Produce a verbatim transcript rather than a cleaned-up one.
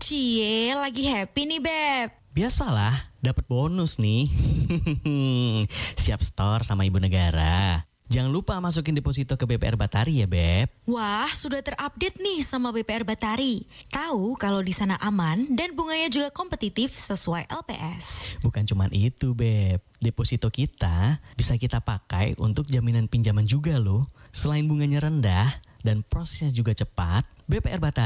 Cie, lagi happy nih Beb. Biasalah, dapat bonus nih. Siap store sama Ibu Negara. Jangan lupa masukin deposito ke B P R Batari ya, Beb. Wah, sudah terupdate nih sama B P R Batari. Tahu kalau di sana aman dan bunganya juga kompetitif sesuai L P S. Bukan cuma itu, Beb. Deposito kita bisa kita pakai untuk jaminan pinjaman juga loh. Selain bunganya rendah dan prosesnya juga cepat, B P R Batari